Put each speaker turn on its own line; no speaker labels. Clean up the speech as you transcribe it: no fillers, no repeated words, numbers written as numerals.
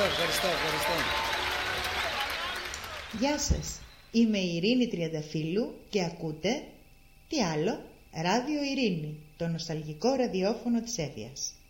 ευχαριστώ.
Γεια σας, είμαι η Ειρήνη Τριανταφύλλου και ακούτε, τι άλλο, Ράδιο Ειρήνη, το νοσταλγικό ραδιόφωνο της Εύβοιας.